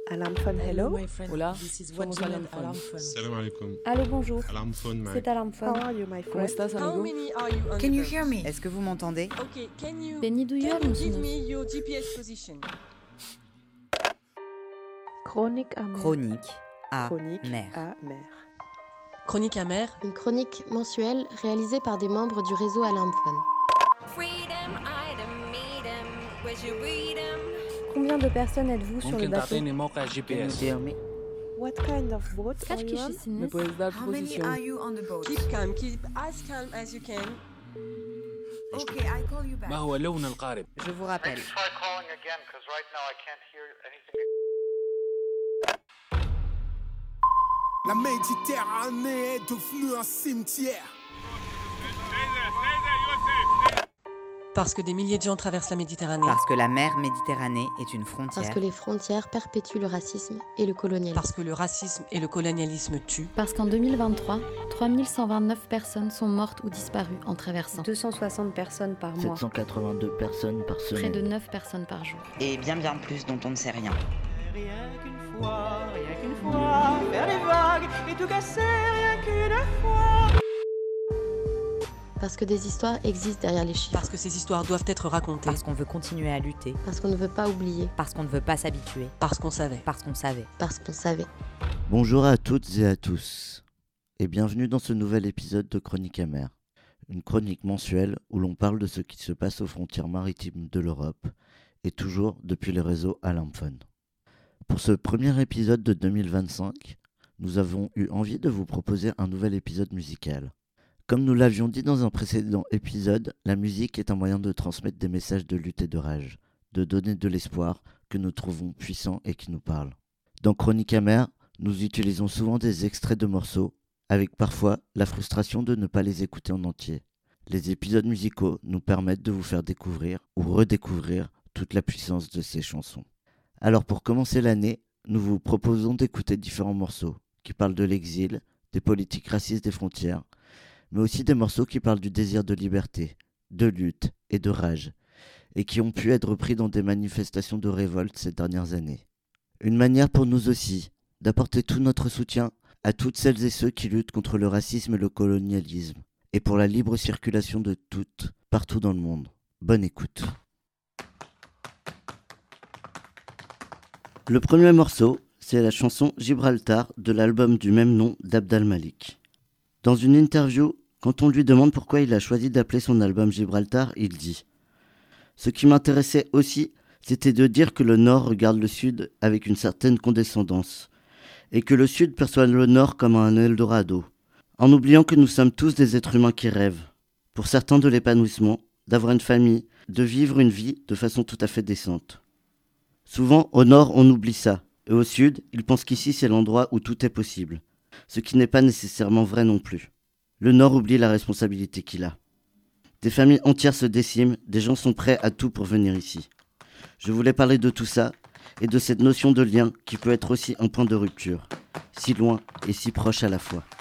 Alarm Phone, hello. Hola, This is somos what Alarm Alarm Phone. Phone. Salam alaikum. Allô, bonjour. Alarm phone, Mike. C'est Alarm Phone. How are you, my ¿Cómo friend? estás, How amigo? many are you on Can the you bus? hear me? Est-ce que vous m'entendez? Okay, can you Beni duyuyor give musunuz? me your GPS position? Chronique amère. Chronique à Chronique mer. amère. Chronique amère. Une chronique mensuelle réalisée par des membres du réseau Alarm Phone. Combien de personnes êtes-vous sur le ممكن bateau? تعطيني موقع Can you GPS؟ tell me? What kind of boat are Kaç you on? ¿Me kişisiniz? puedes dar tu How many posición? are you on the boat? Keep calm as you can. Okay, I call you back. ما هو لون القارب؟ Je vous rappelle. Try calling again, because right now I can't hear anything. La Méditerranée est devenue un cimetière. Parce que des milliers de gens traversent la Méditerranée. Parce que la mer Méditerranée est une frontière. Parce que les frontières perpétuent le racisme et le colonialisme. Parce que le racisme et le colonialisme tuent. Parce qu'en 2023, 3129 personnes sont mortes ou disparues en traversant. 260 personnes par mois. 782 personnes par Près semaine. de 9 personnes par jour. Et bien plus dont on ne sait rien. Rien qu'une fois, faire des vagues et tout casser, rien qu'une fois. Parce que des histoires existent derrière les chiffres. Parce que ces histoires doivent être racontées. Parce qu'on veut continuer à lutter. Parce qu'on ne veut pas oublier. Parce qu'on ne veut pas s'habituer. Parce qu'on savait. Parce qu'on savait. Parce qu'on savait. Bonjour à toutes et à tous, et bienvenue dans ce nouvel épisode de Chronique amère. Une chronique mensuelle où l'on parle de ce qui se passe aux frontières maritimes de l'Europe, et toujours depuis le réseau Alarm Phone. Pour ce premier épisode de 2025, nous avons eu envie de vous proposer un nouvel épisode musical. Comme nous l'avions dit dans un précédent épisode, la musique est un moyen de transmettre des messages de lutte et de rage, de donner de l'espoir que nous trouvons puissant et qui nous parle. Dans Chronique amère, nous utilisons souvent des extraits de morceaux, avec parfois la frustration de ne pas les écouter en entier. Les épisodes musicaux nous permettent de vous faire découvrir ou redécouvrir toute la puissance de ces chansons. Alors pour commencer l'année, nous vous proposons d'écouter différents morceaux qui parlent de l'exil, des politiques racistes des frontières, mais aussi des morceaux qui parlent du désir de liberté, de lutte et de rage, et qui ont pu être repris dans des manifestations de révolte ces dernières années. Une manière pour nous aussi d'apporter tout notre soutien à toutes celles et ceux qui luttent contre le racisme et le colonialisme, et pour la libre circulation de toutes, partout dans le monde. Bonne écoute. Le premier morceau, c'est la chanson Gibraltar de l'album du même nom d'Abd al-Malik. Dans une interview, quand on lui demande pourquoi il a choisi d'appeler son album Gibraltar, il dit « Ce qui m'intéressait aussi, c'était de dire que le Nord regarde le Sud avec une certaine condescendance, et que le Sud perçoit le Nord comme un Eldorado, en oubliant que nous sommes tous des êtres humains qui rêvent, pour certains de l'épanouissement, d'avoir une famille, de vivre une vie de façon tout à fait décente. Souvent, au Nord, on oublie ça, et au Sud, ils pensent qu'ici c'est l'endroit où tout est possible. Ce qui n'est pas nécessairement vrai non plus. Le Nord oublie la responsabilité qu'il a. Des familles entières se déciment, des gens sont prêts à tout pour venir ici. Je voulais parler de tout ça, et de cette notion de lien qui peut être aussi un point de rupture, si loin et si proche à la fois.